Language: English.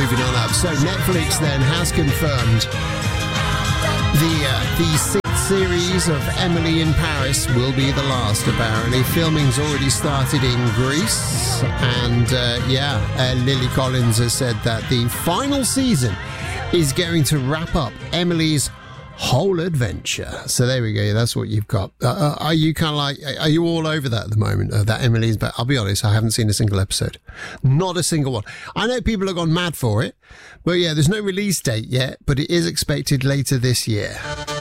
moving on up. So Netflix then has confirmed the sixth series of Emily in Paris will be the last, apparently. Filming's already started in Greece. And Lily Collins has said that the final season is going to wrap up Emily's whole adventure. So there we go. That's what you've got. Are you kind of like, are you all over that at the moment? That Emily's, but I'll be honest, I haven't seen a single episode. Not a single one. I know people have gone mad for it, but yeah, there's no release date yet, but it is expected later this year.